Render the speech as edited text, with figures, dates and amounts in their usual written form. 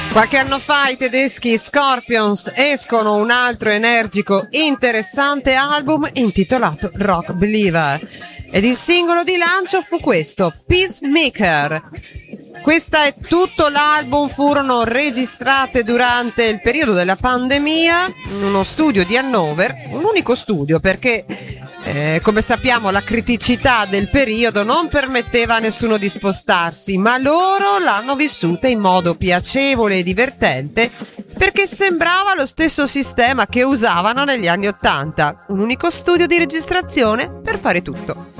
Qualche anno fa i tedeschi Scorpions escono un altro energico, interessante album intitolato Rock Believer ed il singolo di lancio fu questo, Peacemaker. Questa è tutto l'album, furono registrate durante il periodo della pandemia in uno studio di Hannover, un unico studio perché come sappiamo la criticità del periodo non permetteva a nessuno di spostarsi, ma loro l'hanno vissuta in modo piacevole e divertente perché sembrava lo stesso sistema che usavano negli anni '80, un unico studio di registrazione per fare tutto.